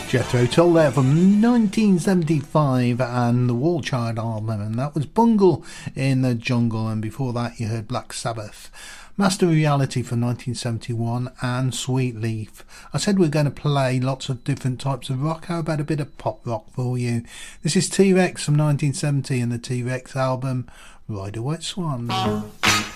Jethro Tull there from 1975 and the Wall Child album, and that was Bungle in the Jungle, and before that you heard Black Sabbath, Master Reality from 1971 and Sweet Leaf. I said we're going to play lots of different types of rock. How about a bit of pop rock for you? This is T-Rex from 1970 and the T-Rex album Ride a White Swan.